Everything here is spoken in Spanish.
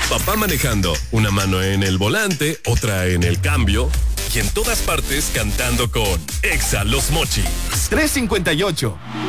Papá manejando, una mano en el volante, otra en el cambio y en todas partes cantando con Exa Los Mochis. 358.